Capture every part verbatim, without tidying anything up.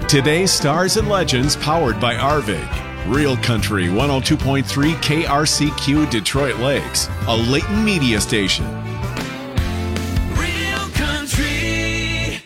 Today's Stars and Legends powered by Arvig. Real Country one oh two point three K R C Q Detroit Lakes, a Leighton media station. Real Country.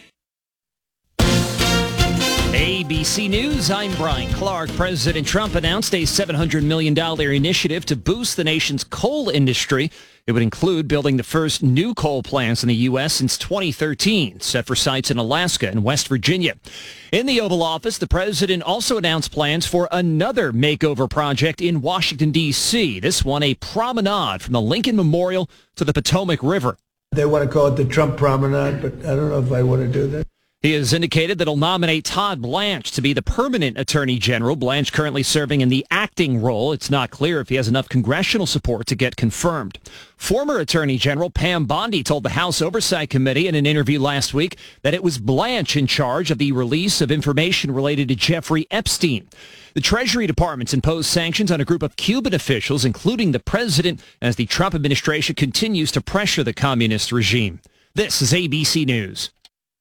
A B C News, I'm Brian Clark. President Trump announced a seven hundred million dollars initiative to boost the nation's coal industry. It would include building the first new coal plants in the U S since twenty thirteen, set for sites in Alaska and West Virginia. In the Oval Office, the president also announced plans for another makeover project in Washington, D C, this one a promenade from the Lincoln Memorial to the Potomac River. They want to call it the Trump Promenade, but I don't know if I want to do that. He has indicated that he'll nominate Todd Blanche to be the permanent attorney general. Blanche currently serving in the acting role. It's not clear if he has enough congressional support to get confirmed. Former Attorney General Pam Bondi told the House Oversight Committee in an interview last week that it was Blanche in charge of the release of information related to Jeffrey Epstein. The Treasury Department's imposed sanctions on a group of Cuban officials, including the president, as the Trump administration continues to pressure the communist regime. This is A B C News.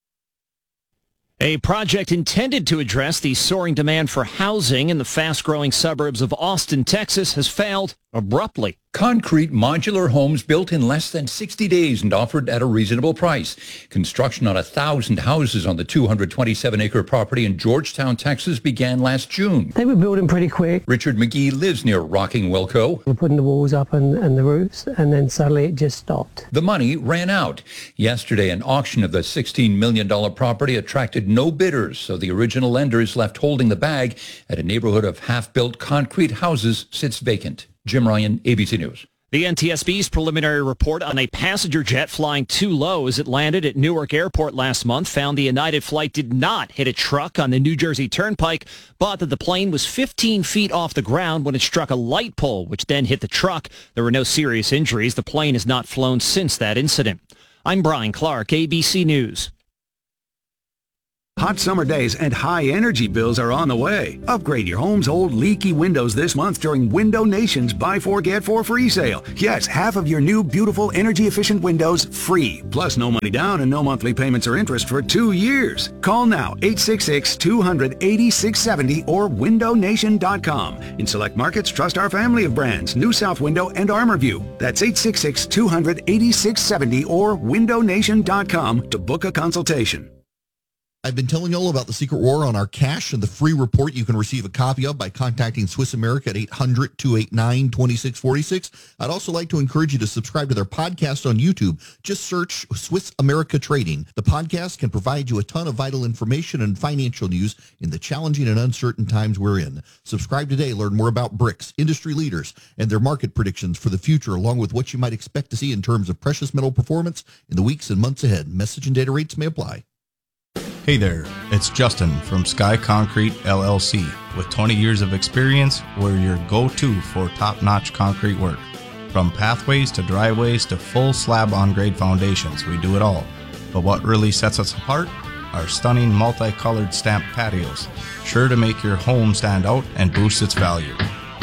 A project intended to address the soaring demand for housing in the fast-growing suburbs of Austin, Texas, has failed abruptly. Concrete modular homes built in less than sixty days and offered at a reasonable price. Construction on one thousand houses on the two hundred twenty-seven acre property in Georgetown, Texas began last June. They were building pretty quick. Richard McGee lives near Rocking Wilco. We're putting the walls up and, and the roofs, and then suddenly it just stopped. The money ran out. Yesterday, an auction of the sixteen million dollars property attracted no bidders, so the original lenders left holding the bag at a neighborhood of half-built concrete houses sits vacant. Jim Ryan, A B C News. The N T S B's preliminary report on a passenger jet flying too low as it landed at Newark Airport last month found the United flight did not hit a truck on the New Jersey Turnpike, but that the plane was fifteen feet off the ground when it struck a light pole, which then hit the truck. There were no serious injuries. The plane has not flown since that incident. I'm Brian Clark, A B C News. Hot summer days and high energy bills are on the way. Upgrade your home's old leaky windows this month during Window Nation's Buy Four Get Four free sale. Yes, half of your new beautiful energy efficient windows free. Plus no money down and no monthly payments or interest for two years. Call now eight six six, two hundred, eighty-six seventy or window nation dot com. In select markets, trust our family of brands, New South Window and ArmorView. That's eight six six, two hundred, eighty-six seventy or window nation dot com to book a consultation. I've been telling you all about the Secret War on our cash and the free report you can receive a copy of by contacting Swiss America at eight hundred, two eight nine, two six four six. I'd also like to encourage you to subscribe to their podcast on YouTube. Just search Swiss America Trading. The podcast can provide you a ton of vital information and financial news in the challenging and uncertain times we're in. Subscribe today. Learn more about B R I C S, industry leaders, and their market predictions for the future, along with what you might expect to see in terms of precious metal performance in the weeks and months ahead. Message and data rates may apply. Hey there, it's Justin from Sky Concrete L L C. With twenty years of experience, we're your go-to for top-notch concrete work. From pathways to driveways to full slab-on-grade foundations, we do it all. But what really sets us apart? Our stunning multicolored stamped patios, sure to make your home stand out and boost its value.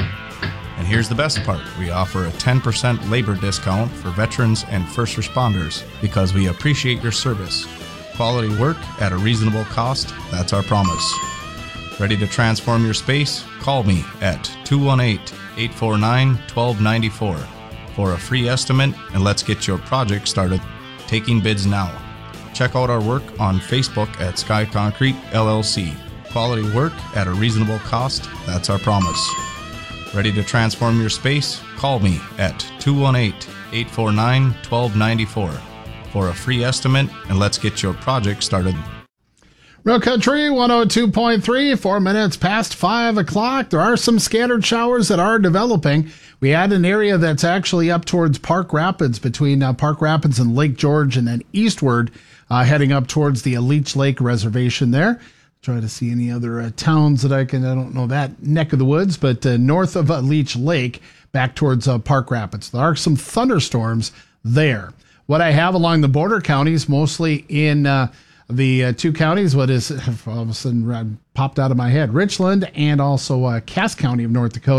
And here's the best part, we offer a ten percent labor discount for veterans and first responders because we appreciate your service. Quality work at a reasonable cost, that's our promise. Ready to transform your space? Call me at two one eight, eight four nine, one two nine four for a free estimate and let's get your project started. Taking bids now. Check out our work on Facebook at Sky Concrete L L C. Quality work at a reasonable cost, that's our promise. Ready to transform your space? Call me at two one eight, eight four nine, one two nine four. for a free estimate, and let's get your project started. Real Country one oh two point three, four minutes past five o'clock. There are some scattered showers that are developing. We had an area that's actually up towards Park Rapids, between uh, Park Rapids and Lake George, and then eastward, uh, heading up towards the Leech Lake Reservation there. Try to see any other uh, towns that I can, I don't know that neck of the woods, but uh, north of uh, Leech Lake, back towards uh, Park Rapids. There are some thunderstorms there. What I have along the border counties, mostly in uh, the uh, two counties, what is all of a sudden uh, popped out of my head, Richland and also uh, Cass County of North Dakota,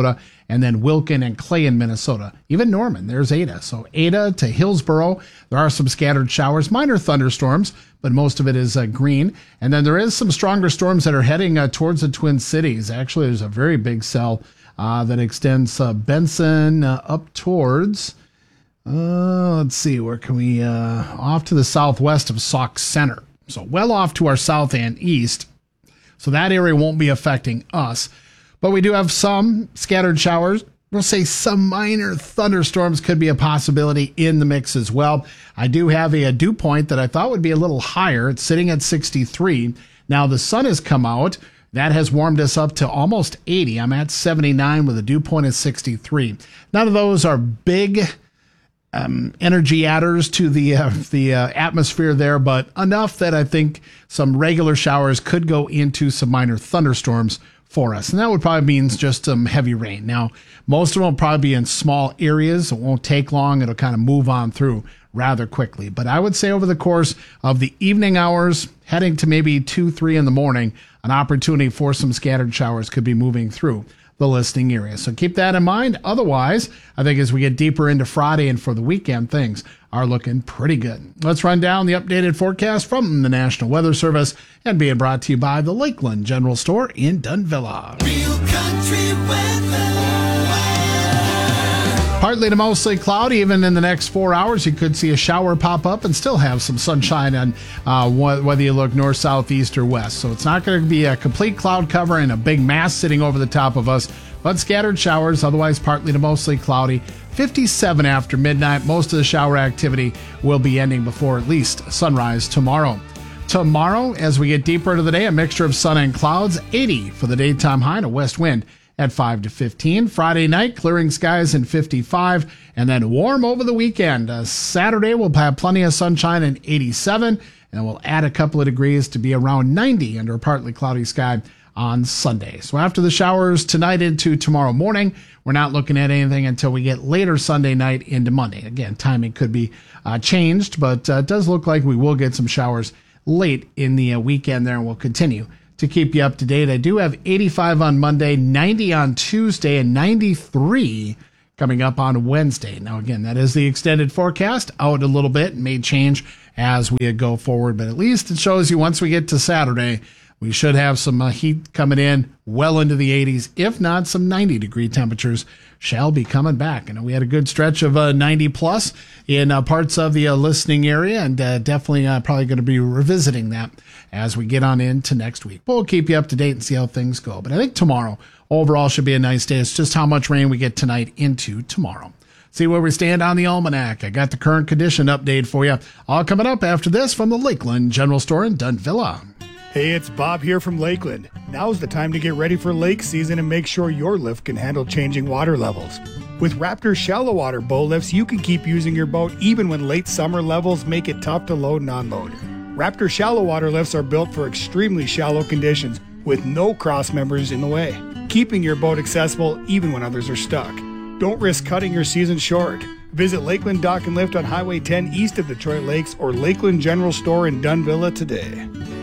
and then Wilkin and Clay in Minnesota. Even Norman, there's Ada. So Ada to Hillsboro, there are some scattered showers, minor thunderstorms, but most of it is uh, green. And then there is some stronger storms that are heading uh, towards the Twin Cities. Actually, there's a very big cell uh, that extends uh, Benson uh, up towards... Uh, let's see, where can we, uh, off to the southwest of Sauk Center. So well off to our south and east. So that area won't be affecting us. But we do have some scattered showers. We'll say some minor thunderstorms could be a possibility in the mix as well. I do have a, a dew point that I thought would be a little higher. It's sitting at sixty-three. Now the sun has come out. That has warmed us up to almost eighty. I'm at seventy-nine with a dew point of sixty-three. None of those are big Um, energy adders to the uh, the uh, atmosphere there, but enough that I think some regular showers could go into some minor thunderstorms for us. And that would probably mean just some heavy rain. Now, most of them will probably be in small areas. It won't take long. It'll kind of move on through rather quickly. But I would say over the course of the evening hours, heading to maybe two, three in the morning, an opportunity for some scattered showers could be moving through the listing area. So keep that in mind. Otherwise, I think as we get deeper into Friday and for the weekend, things are looking pretty good. Let's run down the updated forecast from the National Weather Service and being brought to you by the Lakeland General Store in Dunvilla. Real country weather. Partly to mostly cloudy. Even in the next four hours, you could see a shower pop up and still have some sunshine on uh, whether you look north, south, east, or west. So it's not going to be a complete cloud cover and a big mass sitting over the top of us, but scattered showers, otherwise partly to mostly cloudy. fifty-seven after midnight. Most of the shower activity will be ending before at least sunrise tomorrow. Tomorrow, as we get deeper into the day, a mixture of sun and clouds, eighty for the daytime high and a west wind at five to fifteen. Friday night, clearing skies and fifty-five, and then warm over the weekend. Uh, Saturday, we'll have plenty of sunshine and eighty-seven, and we'll add a couple of degrees to be around ninety under a partly cloudy sky on Sunday. So after the showers tonight into tomorrow morning, we're not looking at anything until we get later Sunday night into Monday. Again, timing could be uh, changed, but uh, it does look like we will get some showers late in the uh, weekend there, and we'll continue to keep you up to date. I do have eighty-five on Monday, ninety on Tuesday, and ninety-three coming up on Wednesday. Now, again, that is the extended forecast, out a little bit, may change as we go forward, but at least it shows you once we get to Saturday, we should have some uh, heat coming in well into the eighties, if not some ninety degree temperatures shall be coming back. And we had a good stretch of uh, ninety plus in uh, parts of the uh, listening area, and uh, definitely uh, probably going to be revisiting that as we get on into next week. But we'll keep you up to date and see how things go. But I think tomorrow overall should be a nice day. It's just how much rain we get tonight into tomorrow. See where we stand on the almanac. I got the current condition update for you. All coming up after this from the Lakeland General Store in Dunvilla. Hey, it's Bob here from Lakeland. Now's the time to get ready for lake season and make sure your lift can handle changing water levels. With Raptor shallow water bow lifts, you can keep using your boat even when late summer levels make it tough to load and unload. Raptor shallow water lifts are built for extremely shallow conditions with no cross members in the way, keeping your boat accessible even when others are stuck. Don't risk cutting your season short. Visit Lakeland Dock and Lift on Highway ten east of Detroit Lakes or Lakeland General Store in Dunvilla today.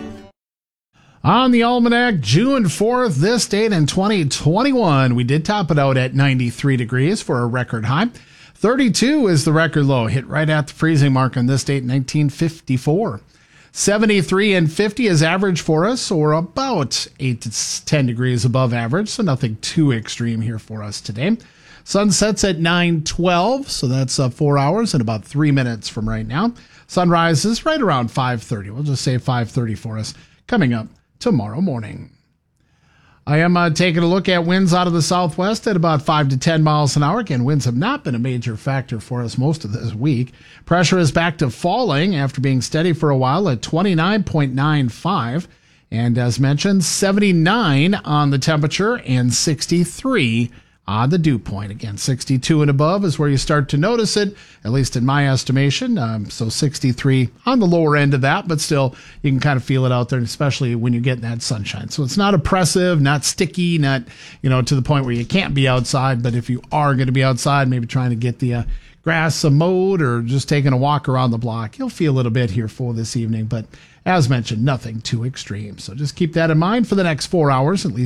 On the almanac, June fourth, this date in twenty twenty-one, we did top it out at ninety-three degrees for a record high. thirty-two is the record low, hit right at the freezing mark on this date in nineteen fifty-four. seventy-three and fifty is average for us, or about eight to ten degrees above average, so nothing too extreme here for us today. Sun sets at nine twelve, so that's uh, four hours and about three minutes from right now. Sunrise is right around five thirty. We'll just say five thirty for us coming up tomorrow morning. I am uh, taking a look at winds out of the southwest at about five to ten miles an hour. Again, winds have not been a major factor for us most of this week. Pressure is back to falling after being steady for a while at twenty-nine point nine five. And as mentioned, seventy-nine on the temperature and sixty-three on the dew point. Again, sixty-two and above is where you start to notice it, at least in my estimation. Um, so sixty-three on the lower end of that, but still you can kind of feel it out there, especially when you get that sunshine. So it's not oppressive, not sticky, not, you know, to the point where you can't be outside. But if you are going to be outside, maybe trying to get the uh, grass mowed or just taking a walk around the block, you'll feel a little bit here for this evening. But as mentioned, nothing too extreme. So just keep that in mind for the next four hours, at least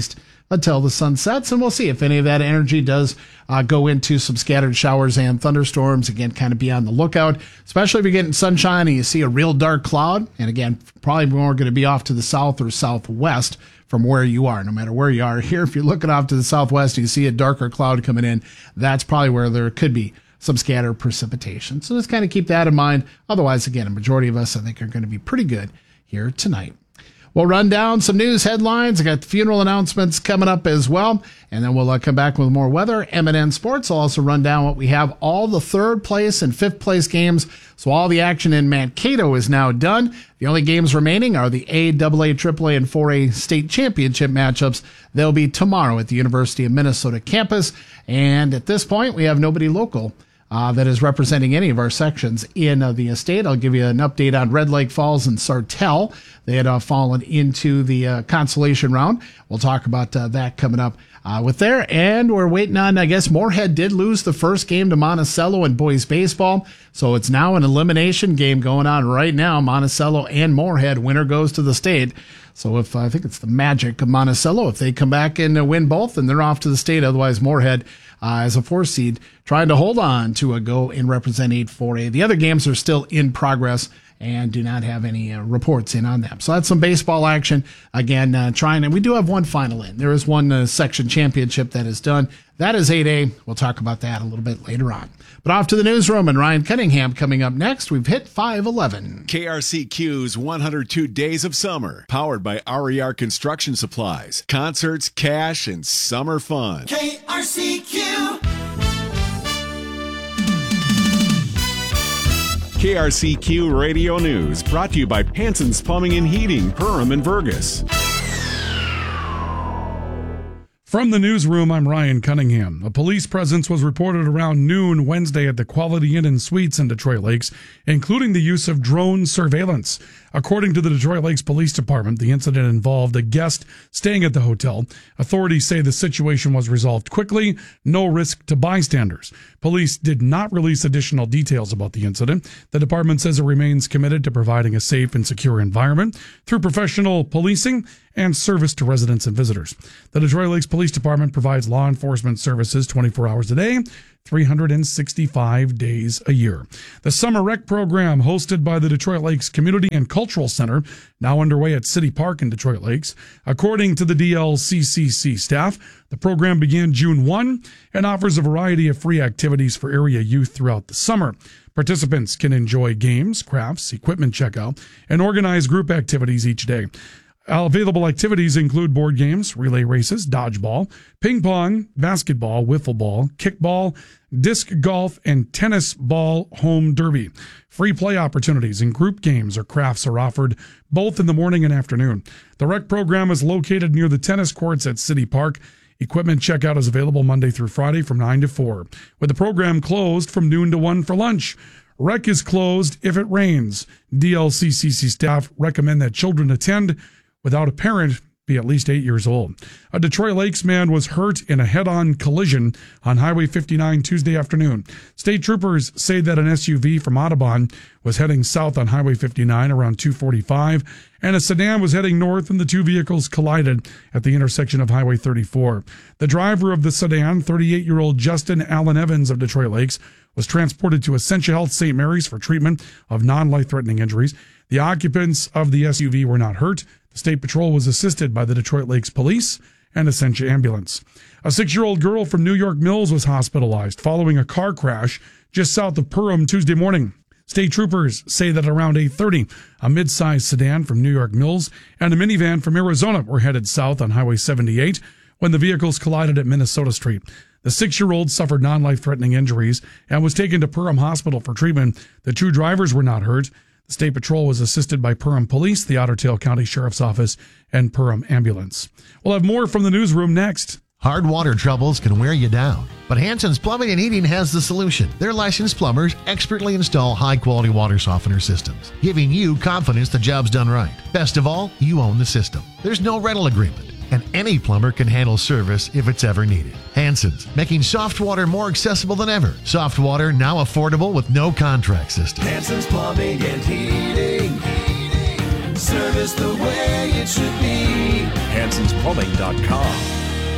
until the sun sets. And we'll see if any of that energy does uh, go into some scattered showers and thunderstorms. Again, kind of be on the lookout, especially if you're getting sunshine and you see a real dark cloud. And again, probably more going to be off to the south or southwest from where you are, no matter where you are. Here, if you're looking off to the southwest and you see a darker cloud coming in, that's probably where there could be some scattered precipitation. So just kind of keep that in mind. Otherwise, again, a majority of us, I think, are going to be pretty good here tonight. We'll run down some news headlines. I got funeral announcements coming up as well. And then we'll uh, come back with more weather. M and N Sports. I'll also run down what we have. All the third place and fifth place games. So all the action in Mankato is now done. The only games remaining are the A, double A, triple A, and four A state championship matchups. They'll be tomorrow at the University of Minnesota campus. And at this point, we have nobody local Uh, that is representing any of our sections in uh, the estate. I'll give you an update on Red Lake Falls and Sartell. They had uh, fallen into the uh, consolation round. We'll talk about uh, that coming up uh, with there. And we're waiting on, I guess, Moorhead did lose the first game to Monticello in boys baseball. So it's now an elimination game going on right now. Monticello and Moorhead. Winner goes to the state. So if uh, I think it's the Magic of Monticello, if they come back and uh, win both, then they're off to the state. Otherwise, Moorhead, uh, as a four seed, trying to hold on to a go and represent eight four A. The other games are still in progress and do not have any uh, reports in on them. So that's some baseball action. Again, uh, trying, and we do have one final in. There is one uh, section championship that is done. That is eight A. We'll talk about that a little bit later on. But off to the newsroom, and Ryan Cunningham coming up next. We've hit five eleven. K R C Q's one hundred two Days of Summer, powered by R E R Construction Supplies. Concerts, cash, and summer fun. K R C Q. K R C Q Radio News, brought to you by Hanson's Plumbing and Heating, Perham and Vergas. From the newsroom, I'm Ryan Cunningham. A police presence was reported around noon Wednesday at the Quality Inn and Suites in Detroit Lakes, including the use of drone surveillance. According to the Detroit Lakes Police Department, the incident involved a guest staying at the hotel. Authorities say the situation was resolved quickly, no risk to bystanders. Police did not release additional details about the incident. The department says it remains committed to providing a safe and secure environment through professional policing and service to residents and visitors. The Detroit Lakes Police Department provides law enforcement services twenty-four hours a day, three hundred sixty-five days a year. The Summer Rec program, hosted by the Detroit Lakes Community and Cultural Center, now underway at City Park in Detroit Lakes. According to the D L C C C staff, the program began June first and offers a variety of free activities for area youth throughout the summer. Participants can enjoy games, crafts, equipment checkout, and organize group activities each day. Available activities include board games, relay races, dodgeball, ping pong, basketball, wiffle ball, kickball, disc golf, and tennis ball home derby. Free play opportunities and group games or crafts are offered both in the morning and afternoon. The rec program is located near the tennis courts at City Park. Equipment checkout is available Monday through Friday from nine to four, with the program closed from noon to one for lunch. Rec is closed if it rains. D L C C C staff recommend that children attend without a parent be at least eight years old. A Detroit Lakes man was hurt in a head-on collision on Highway fifty-nine Tuesday afternoon. State troopers say that an S U V from Audubon was heading south on Highway fifty-nine around two forty-five, and a sedan was heading north, and the two vehicles collided at the intersection of Highway thirty-four. The driver of the sedan, thirty-eight-year-old Justin Allen Evans of Detroit Lakes, was transported to Essentia Health Saint Mary's for treatment of non-life-threatening injuries. The occupants of the S U V were not hurt. The State Patrol was assisted by the Detroit Lakes Police and Essentia Ambulance. A six-year-old girl from New York Mills was hospitalized following a car crash just south of Perham Tuesday morning. State troopers say that around eight thirty, a mid-sized sedan from New York Mills and a minivan from Arizona were headed south on Highway seventy-eight when the vehicles collided at Minnesota Street. The six-year-old suffered non-life-threatening injuries and was taken to Perham Hospital for treatment. The two drivers were not hurt. The State Patrol was assisted by Perham Police, the Otter Tail County Sheriff's Office, and Perham Ambulance. We'll have more from the newsroom next. Hard water troubles can wear you down, but Hanson's Plumbing and Heating has the solution. Their licensed plumbers expertly install high-quality water softener systems, giving you confidence the job's done right. Best of all, you own the system. There's no rental agreement, and any plumber can handle service if it's ever needed. Hanson's, making soft water more accessible than ever. Soft water now affordable with no contract system. Hanson's Plumbing and Heating. Heating. Service the way it should be. Hansons Plumbing dot com.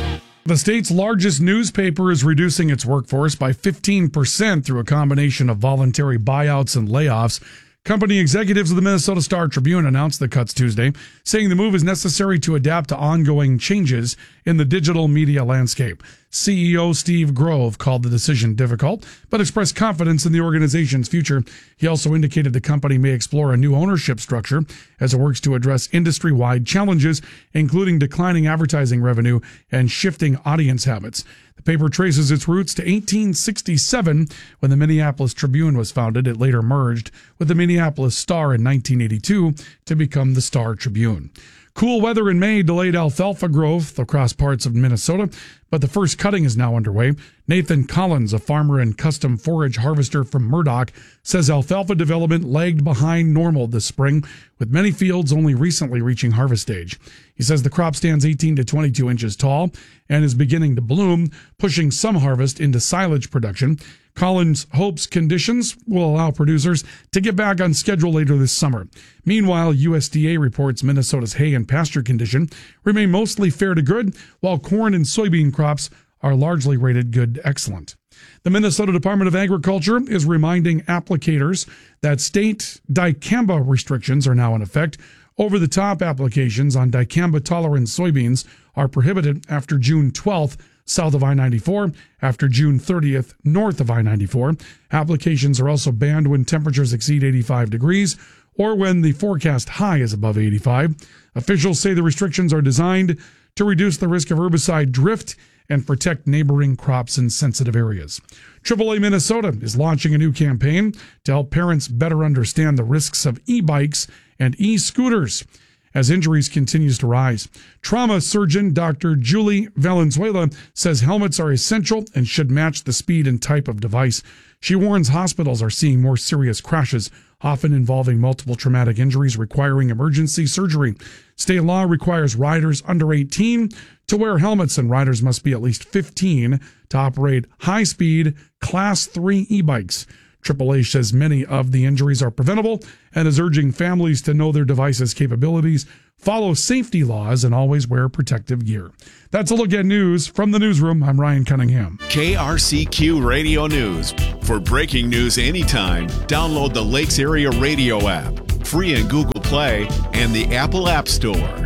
The state's largest newspaper is reducing its workforce by fifteen percent through a combination of voluntary buyouts and layoffs. Company executives of the Minnesota Star Tribune announced the cuts Tuesday, saying the move is necessary to adapt to ongoing changes in the digital media landscape. C E O Steve Grove called the decision difficult, but expressed confidence in the organization's future. He also indicated the company may explore a new ownership structure as it works to address industry-wide challenges, including declining advertising revenue and shifting audience habits. The paper traces its roots to eighteen sixty-seven, when the Minneapolis Tribune was founded. It later merged with the Minneapolis Star in nineteen eighty-two to become the Star Tribune. Cool weather in May delayed alfalfa growth across parts of Minnesota, but the first cutting is now underway. Nathan Collins, a farmer and custom forage harvester from Murdoch, says alfalfa development lagged behind normal this spring, with many fields only recently reaching harvest stage. He says the crop stands eighteen to twenty-two inches tall and is beginning to bloom, pushing some harvest into silage production. Collins hopes conditions will allow producers to get back on schedule later this summer. Meanwhile, U S D A reports Minnesota's hay and pasture condition remain mostly fair to good, while corn and soybean crops are largely rated good to excellent. The Minnesota Department of Agriculture is reminding applicators that state dicamba restrictions are now in effect. Over-the-top applications on dicamba-tolerant soybeans are prohibited after June twelfth, south of I ninety-four, after June thirtieth, north of I ninety-four. Applications are also banned when temperatures exceed eighty-five degrees or when the forecast high is above eighty-five. Officials say the restrictions are designed to reduce the risk of herbicide drift and protect neighboring crops in sensitive areas. triple A Minnesota is launching a new campaign to help parents better understand the risks of e-bikes and e-scooters as injuries continues to rise. Trauma surgeon Doctor Julie Valenzuela says helmets are essential and should match the speed and type of device. She warns hospitals are seeing more serious crashes, often involving multiple traumatic injuries requiring emergency surgery. State law requires riders under eighteen to wear helmets, and riders must be at least fifteen to operate high-speed Class three e-bikes. triple A says many of the injuries are preventable and is urging families to know their device's capabilities, follow safety laws, and always wear protective gear. That's a look at news from the newsroom. I'm Ryan Cunningham. K R C Q Radio News. For breaking news anytime, download the Lakes Area Radio app, free in Google Play and the Apple App Store.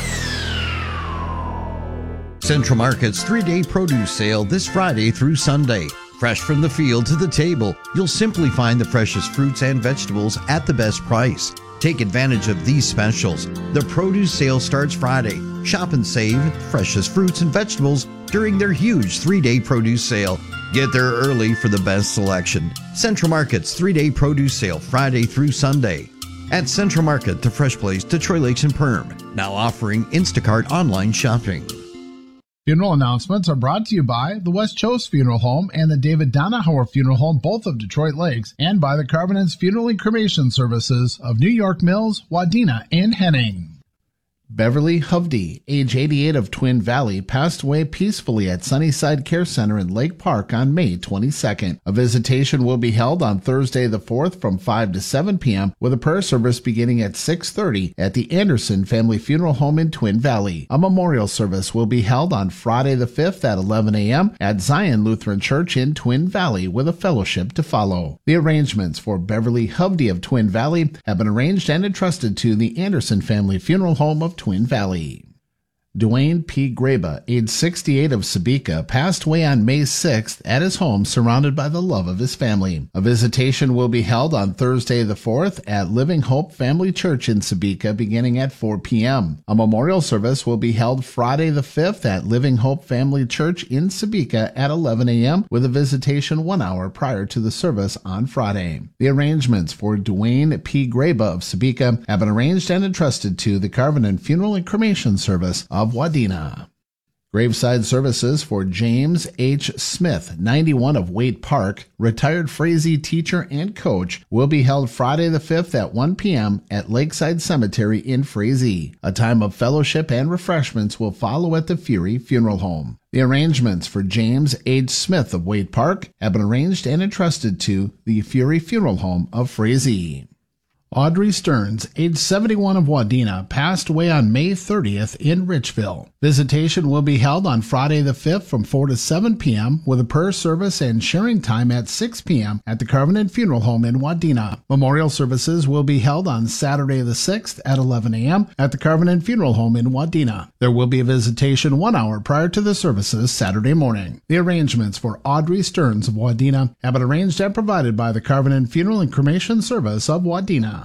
Central Market's three-day produce sale this Friday through Sunday. Fresh from the field to the table, you'll simply find the freshest fruits and vegetables at the best price. Take advantage of these specials. The produce sale starts Friday. Shop and save freshest fruits and vegetables during their huge three-day produce sale. Get there early for the best selection. Central Market's three-day produce sale Friday through Sunday. At Central Market, the fresh place, Detroit Lakes and Perm. Now offering Instacart online shopping. Funeral announcements are brought to you by the West Chose Funeral Home and the David Donahauer Funeral Home, both of Detroit Lakes, and by the Carvinens Funeral and Cremation Services of New York Mills, Wadena, and Henning. Beverly Hovde, age eighty-eight, of Twin Valley, passed away peacefully at Sunnyside Care Center in Lake Park on May twenty-second. A visitation will be held on Thursday the fourth from five to seven p.m. with a prayer service beginning at six thirty at the Anderson Family Funeral Home in Twin Valley. A memorial service will be held on Friday the fifth at eleven a.m. at Zion Lutheran Church in Twin Valley with a fellowship to follow. The arrangements for Beverly Hovde of Twin Valley have been arranged and entrusted to the Anderson Family Funeral Home of Twin Valley. Dwayne P. Graba, age sixty-eight, of Sebeka, passed away on May sixth at his home surrounded by the love of his family. A visitation will be held on Thursday the fourth at Living Hope Family Church in Sebeka beginning at four p.m. A memorial service will be held Friday the fifth at Living Hope Family Church in Sebeka at eleven a.m. with a visitation one hour prior to the service on Friday. The arrangements for Dwayne P. Graba of Sebeka have been arranged and entrusted to the Carvinen Funeral and Cremation Service of Wadena. Graveside services for James H. Smith, ninety-one, of Waite Park, retired Frazee teacher and coach, will be held Friday the fifth at one p.m. at Lakeside Cemetery in Frazee. A time of fellowship and refreshments will follow at the Fury Funeral Home. The arrangements for James H. Smith of Waite Park have been arranged and entrusted to the Fury Funeral Home of Frazee. Audrey Stearns, age seventy-one of Wadena, passed away on May thirtieth in Richville. Visitation will be held on Friday the fifth from four to seven p.m. with a prayer service and sharing time at six p.m. at the Covenant Funeral Home in Wadena. Memorial services will be held on Saturday the sixth at eleven a.m. at the Covenant Funeral Home in Wadena. There will be a visitation one hour prior to the services Saturday morning. The arrangements for Audrey Stearns of Wadena have been arranged and provided by the Covenant Funeral and Cremation Service of Wadena.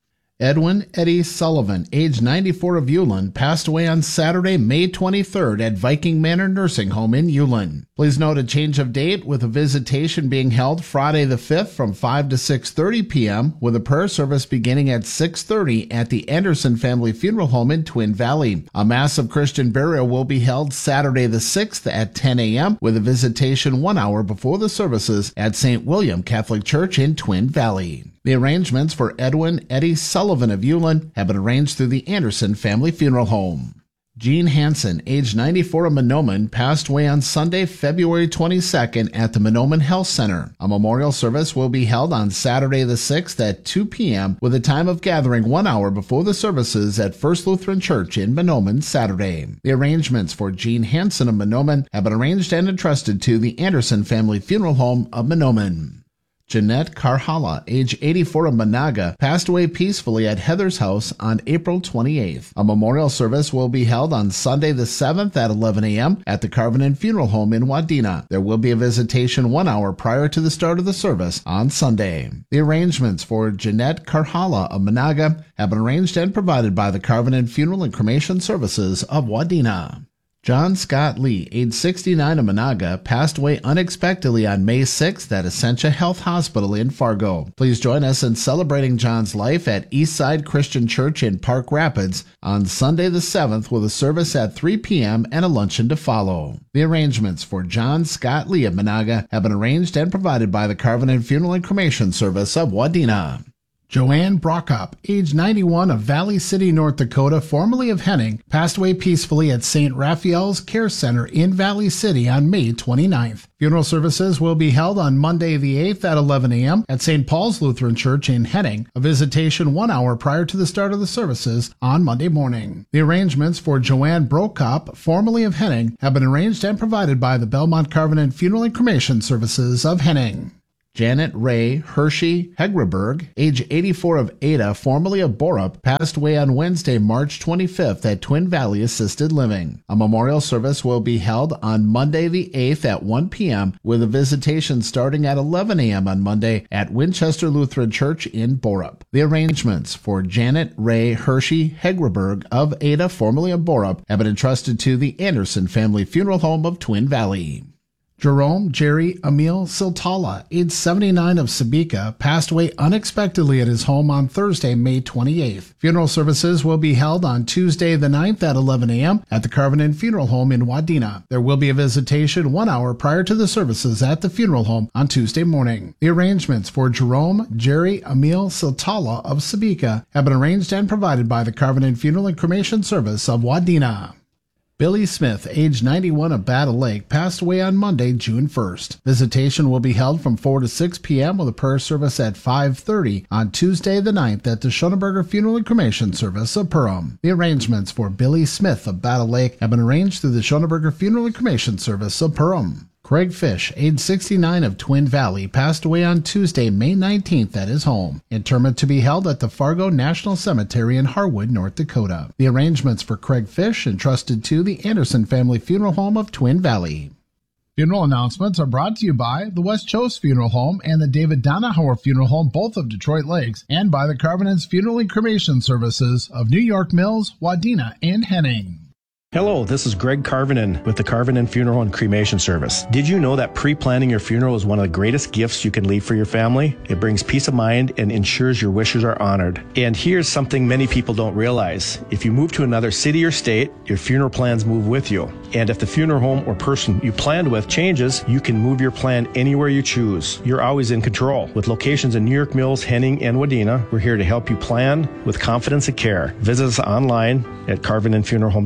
Edwin Eddie Sullivan, age ninety-four of Ulen, passed away on Saturday, May twenty-third at Viking Manor Nursing Home in Ulen. Please note a change of date with a visitation being held Friday the fifth from five to six thirty p.m. with a prayer service beginning at six thirty at the Anderson Family Funeral Home in Twin Valley. A massive Christian burial will be held Saturday the sixth at ten a.m. with a visitation one hour before the services at Saint William Catholic Church in Twin Valley. The arrangements for Edwin Eddie Sullivan of Ulen have been arranged through the Anderson Family Funeral Home. Gene Hansen, age ninety-four of Mahnomen, passed away on Sunday, February twenty-second at the Mahnomen Health Center. A memorial service will be held on Saturday the sixth at two p.m. with a time of gathering one hour before the services at First Lutheran Church in Mahnomen Saturday. The arrangements for Gene Hansen of Mahnomen have been arranged and entrusted to the Anderson Family Funeral Home of Mahnomen. Jeanette Karhala, age eighty-four of Managa, passed away peacefully at Heather's house on April twenty-eighth. A memorial service will be held on Sunday the seventh at eleven a.m. at the Covenant Funeral Home in Wadena. There will be a visitation one hour prior to the start of the service on Sunday. The arrangements for Jeanette Karhala of Managa have been arranged and provided by the Covenant Funeral and Cremation Services of Wadena. John Scott Lee, age sixty-nine of Managa, passed away unexpectedly on May sixth at Essentia Health Hospital in Fargo. Please join us in celebrating John's life at Eastside Christian Church in Park Rapids on Sunday the seventh with a service at three p.m. and a luncheon to follow. The arrangements for John Scott Lee of Managa have been arranged and provided by the Covenant Funeral and Cremation Service of Wadena. Joanne Brockop, age ninety-one of Valley City, North Dakota, formerly of Henning, passed away peacefully at Saint Raphael's Care Center in Valley City on May twenty-ninth. Funeral services will be held on Monday the eighth at eleven a.m. at Saint Paul's Lutheran Church in Henning, a visitation one hour prior to the start of the services on Monday morning. The arrangements for Joanne Brockop, formerly of Henning, have been arranged and provided by the Belmont Covenant Funeral and Cremation Services of Henning. Janet Ray Hershey Hegraberg, age eighty-four of Ada, formerly of Borup, passed away on Wednesday, March twenty-fifth at Twin Valley Assisted Living. A memorial service will be held on Monday the eighth at one p.m. with a visitation starting at eleven a.m. on Monday at Winchester Lutheran Church in Borup. The arrangements for Janet Ray Hershey Hegraberg of Ada, formerly of Borup, have been entrusted to the Anderson Family Funeral Home of Twin Valley. Jerome Jerry Emil Siltala, age seventy-nine of Sabika, passed away unexpectedly at his home on Thursday, May twenty-eighth. Funeral services will be held on Tuesday the ninth at eleven a.m. at the Covenant Funeral Home in Wadena. There will be a visitation one hour prior to the services at the funeral home on Tuesday morning. The arrangements for Jerome Jerry Emil Siltala of Sabika have been arranged and provided by the Covenant Funeral and Cremation Service of Wadena. Billy Smith, age ninety-one of Battle Lake, passed away on Monday, June first. Visitation will be held from four to six p.m. with a prayer service at five thirty on Tuesday the ninth at the Schoenberger Funeral and Cremation Service of Perham. The arrangements for Billy Smith of Battle Lake have been arranged through the Schoenberger Funeral and Cremation Service of Perham. Craig Fish, age sixty-nine of Twin Valley, passed away on Tuesday, May nineteenth at his home. Interment to be held at the Fargo National Cemetery in Harwood, North Dakota. The arrangements for Craig Fish entrusted to the Anderson Family Funeral Home of Twin Valley. Funeral announcements are brought to you by the West Chose Funeral Home and the David Donahauer Funeral Home, both of Detroit Lakes, and by the Covenant's Funeral and Cremation Services of New York Mills, Wadena, and Henning. Hello, this is Greg Carvinen with the Carvinen Funeral and Cremation Service. Did you know that pre-planning your funeral is one of the greatest gifts you can leave for your family? It brings peace of mind and ensures your wishes are honored. And here's something many people don't realize. If you move to another city or state, your funeral plans move with you. And if the funeral home or person you planned with changes, you can move your plan anywhere you choose. You're always in control. With locations in New York Mills, Henning, and Wadena, we're here to help you plan with confidence and care. Visit us online at carvinen funeral home dot com.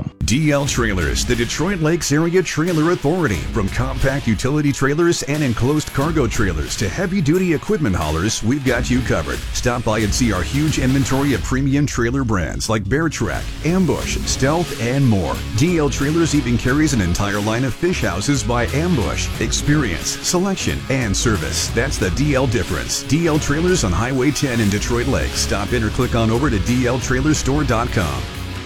com. D L Trailers, the Detroit Lakes Area Trailer Authority. From compact utility trailers and enclosed cargo trailers to heavy-duty equipment haulers, we've got you covered. Stop by and see our huge inventory of premium trailer brands like Bear Track, Ambush, Stealth, and more. D L Trailers even carries an entire line of fish houses by Ambush. Experience, selection, and service. That's the D L difference. D L Trailers on Highway ten in Detroit Lakes. Stop in or click on over to D L trailer store dot com.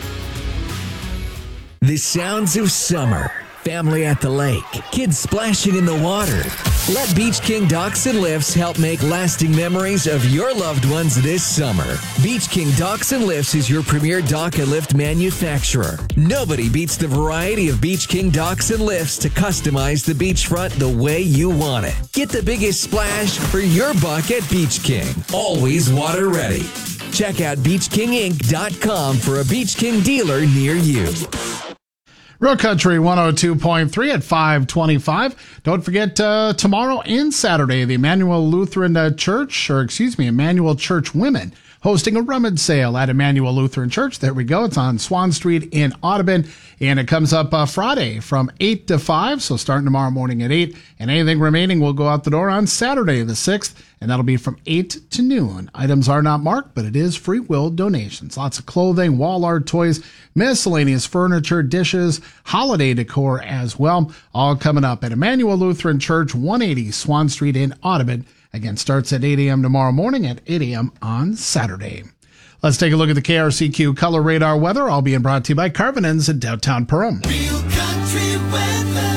The sounds of summer. Family at the lake. Kids splashing in the water. Let Beach King Docks and Lifts help make lasting memories of your loved ones this summer. Beach King Docks and Lifts is your premier dock and lift manufacturer. Nobody beats the variety of Beach King Docks and Lifts to customize the beachfront the way you want it. Get the biggest splash for your buck at Beach King. Always water ready. Check out beach king inc dot com for a Beach King dealer near you. Real Country one oh two point three at five twenty-five. Don't forget uh, tomorrow and Saturday, the Emmanuel Lutheran uh, Church, or excuse me, Emmanuel Church Women, hosting a rummage sale at Emmanuel Lutheran Church. There we go. It's on Swan Street in Audubon, and it comes up uh, Friday from eight to five, so starting tomorrow morning at eight, and anything remaining will go out the door on Saturday the sixth, and that'll be from eight to noon. Items are not marked, but it is free will donations. Lots of clothing, wall art, toys, miscellaneous furniture, dishes, holiday decor as well, all coming up at Emmanuel Lutheran Church, one eighty Swan Street in Audubon. Again, starts at eight a.m. tomorrow morning, at eight a.m. on Saturday. Let's take a look at the K R C Q Color Radar weather, all being brought to you by Carvin Inns in downtown Perham. Real country weather.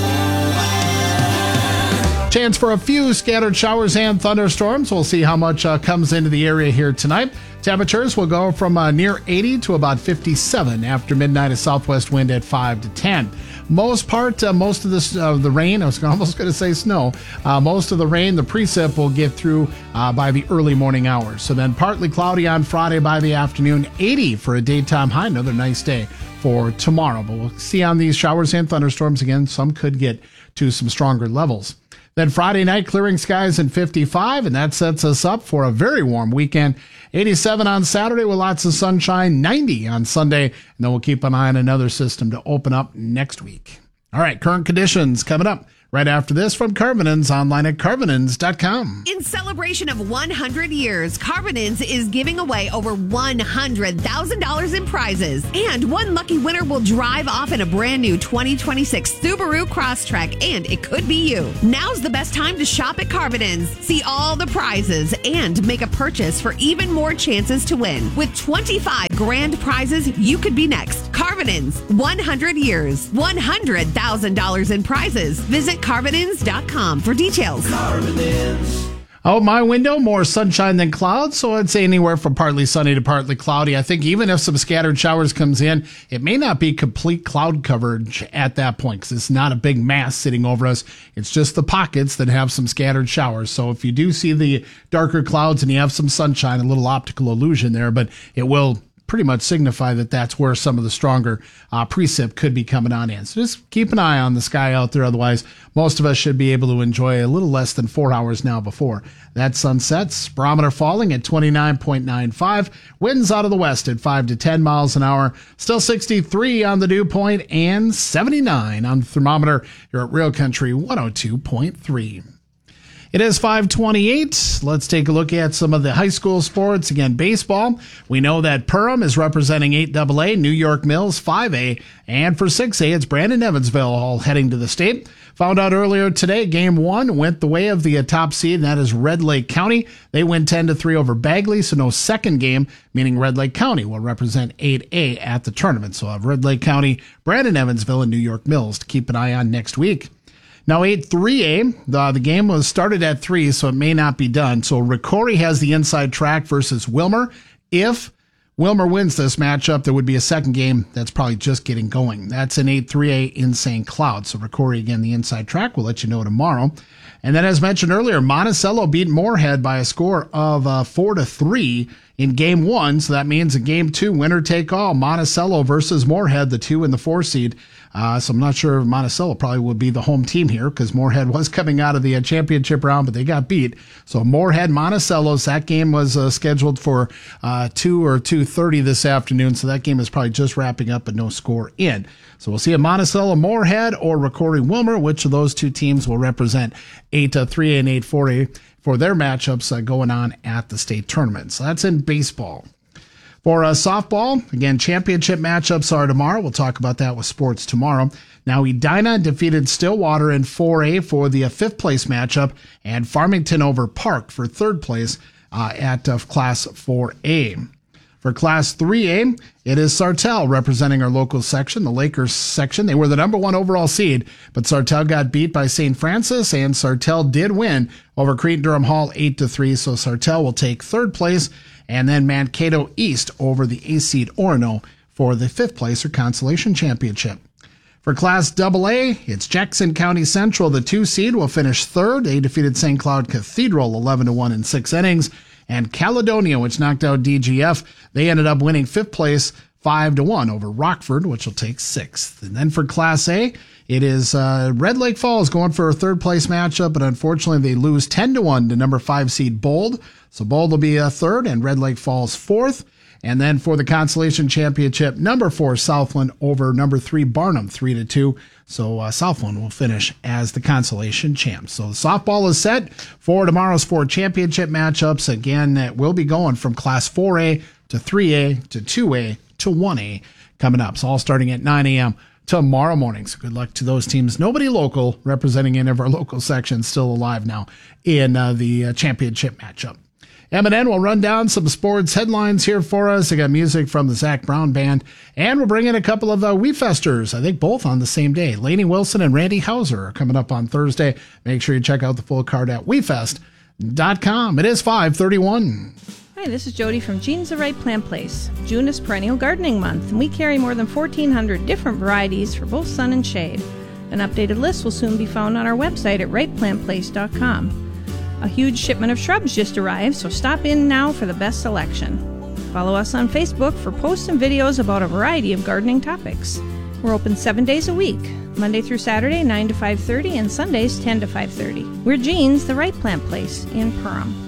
Chance for a few scattered showers and thunderstorms. We'll see how much uh, comes into the area here tonight. Temperatures will go from uh, near eighty to about fifty-seven after midnight, a southwest wind at five to ten. Most part, uh, most of this, uh, the rain, I was almost going to say snow, uh, most of the rain, the precip will get through uh, by the early morning hours. So then partly cloudy on Friday by the afternoon, eighty for a daytime high. Another nice day for tomorrow. But we'll see on these showers and thunderstorms again, some could get to some stronger levels. Then Friday night, clearing skies and fifty-five, and that sets us up for a very warm weekend. eighty-seven on Saturday with lots of sunshine, ninety on Sunday, and then we'll keep an eye on another system to open up next week. All right, current conditions coming up right after this from Carvin Inns, online at carvin inns dot com. In celebration of one hundred years, Carvin Inns is giving away over one hundred thousand dollars in prizes. And one lucky winner will drive off in a brand new twenty twenty-six Subaru Crosstrek, and it could be you. Now's the best time to shop at Carvin Inns. See all the prizes and make a purchase for even more chances to win. With twenty-five grand prizes, you could be next. Carvin Inns, one hundred years, one hundred thousand dollars in prizes. Visit carvin inns dot com for details. Carvin Inns. Out my window, more sunshine than clouds, so I'd say anywhere from partly sunny to partly cloudy. I think even if some scattered showers comes in, it may not be complete cloud coverage at that point because it's not a big mass sitting over us. It's just the pockets that have some scattered showers. So if you do see the darker clouds and you have some sunshine, a little optical illusion there, but it will pretty much signify that that's where some of the stronger uh, precip could be coming on in. So just keep an eye on the sky out there. Otherwise, most of us should be able to enjoy a little less than four hours now before that sun sets. Barometer falling at twenty-nine point nine five. Winds out of the west at five to ten miles an hour. Still sixty-three on the dew point and seventy-nine on the thermometer. You're at Real Country one oh two point three. It is five twenty-eight. Let's take a look at some of the high school sports. Again, baseball. We know that Perham is representing eight double A, New York Mills five A, and for six A, it's Brandon Evansville all heading to the state. Found out earlier today, game one went the way of the top seed, and that is Red Lake County. They win ten to three over Bagley, so no second game, meaning Red Lake County will represent eight A at the tournament. So I'll have Red Lake County, Brandon Evansville, and New York Mills to keep an eye on next week. Now, eight three A, the, the game was started at three, so it may not be done. So Ricori has the inside track versus Wilmer. If Wilmer wins this matchup, there would be a second game that's probably just getting going. That's an eight three A in Saint Cloud. So Ricori, again, the inside track. We'll let you know tomorrow. And then, as mentioned earlier, Monticello beat Moorhead by a score of uh, four to three in game one. So that means in game two, winner take all, Monticello versus Moorhead, the two and the four seed. Uh, so I'm not sure if Monticello probably would be the home team here because Moorhead was coming out of the uh, championship round, but they got beat. So Moorhead, Monticello's, that game was uh, scheduled for uh, two or two thirty this afternoon. So that game is probably just wrapping up, but no score in. So we'll see a Monticello, Moorhead, or Recording Wilmer. Which of those two teams will represent eight three A and eight four A for their matchups uh, going on at the state tournament. So that's in baseball. For uh, softball, again, championship matchups are tomorrow. We'll talk about that with sports tomorrow. Now, Edina defeated Stillwater in four A for the uh, fifth place matchup, and Farmington over Park for third place uh, at uh, Class four A. For Class three A, it is Sartell representing our local section, the Lakers section. They were the number one overall seed, but Sartell got beat by Saint Francis, and Sartell did win over Cretin-Durham Hall eight to three, so Sartell will take third place, and then Mankato East over the A-seed Orono for the fifth place or consolation championship. For Class double A, it's Jackson County Central. The two seed will finish third. They defeated Saint Cloud Cathedral eleven to one in six innings. And Caledonia, which knocked out D G F, they ended up winning fifth place five to one over Rockford, which will take sixth. And then for Class A, it is uh, Red Lake Falls going for a third place matchup, but unfortunately they lose ten to one to number five seed Bold. So Bold will be a third and Red Lake Falls fourth. And then for the consolation championship, number four Southland over number three Barnum, three to two. So uh, Southland will finish as the consolation champs. So the softball is set for tomorrow's four championship matchups. Again, it will be going from Class four A to three A to two A to one A coming up. So all starting at nine a.m. tomorrow morning. So good luck to those teams. Nobody local representing any of our local sections still alive now in uh, the uh, championship matchup. M and N will run down some sports headlines here for us. I got music from the Zach Brown Band, and we'll bring in a couple of uh, WeFesters, I think both on the same day. Lainey Wilson and Randy Hauser are coming up on Thursday. Make sure you check out the full card at we fest dot com. It is five thirty-one. Hi, this is Jody from Jean's The Right Plant Place. June is Perennial Gardening Month, and we carry more than fourteen hundred different varieties for both sun and shade. An updated list will soon be found on our website at right plant place dot com. A huge shipment of shrubs just arrived, so stop in now for the best selection. Follow us on Facebook for posts and videos about a variety of gardening topics. We're open seven days a week, Monday through Saturday, nine to five thirty, and Sundays, ten to five thirty. We're Jean's, the Right Plant Place in Perham.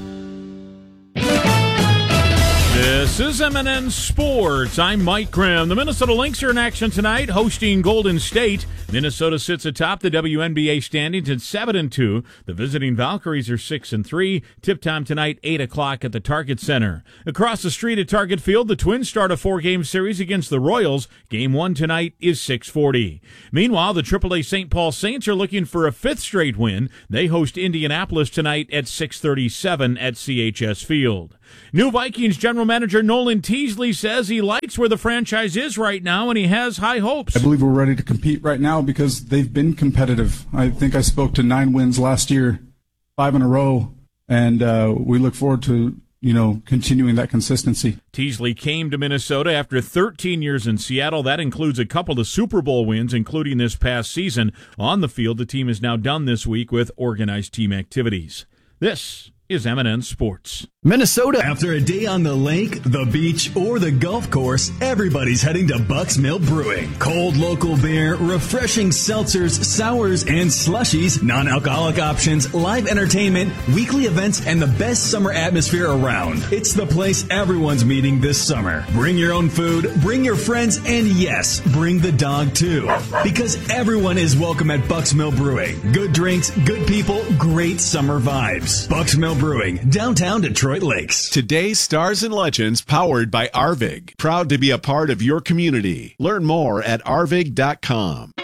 This is M and N Sports. I'm Mike Grimm. The Minnesota Lynx are in action tonight, hosting Golden State. Minnesota sits atop the W N B A standings at seven and two. The visiting Valkyries are six and three. Tip time tonight, eight o'clock at the Target Center. Across the street at Target Field, the Twins start a four-game series against the Royals. Game one tonight is six forty. Meanwhile, the triple A Saint Paul Saints are looking for a fifth straight win. They host Indianapolis tonight at six thirty-seven at C H S Field. New Vikings general manager Nolan Teasley says he likes where the franchise is right now and he has high hopes. I believe we're ready to compete right now because they've been competitive. I think I spoke to nine wins last year, five in a row, and uh, we look forward to, you know, continuing that consistency. Teasley came to Minnesota after thirteen years in Seattle. That includes a couple of Super Bowl wins, including this past season. On the field, the team is now done this week with organized team activities. This is M and N Sports. Minnesota. After a day on the lake, the beach, or the golf course, everybody's heading to Bucks Mill Brewing. Cold local beer, refreshing seltzers, sours, and slushies, non-alcoholic options, live entertainment, weekly events, and the best summer atmosphere around. It's the place everyone's meeting this summer. Bring your own food, bring your friends, and yes, bring the dog too. Because everyone is welcome at Bucks Mill Brewing. Good drinks, good people, great summer vibes. Bucks Mill Brewing, downtown Detroit Lakes. Today's Stars and Legends, powered by Arvig. Proud to be a part of your community. Learn more at arvig dot com.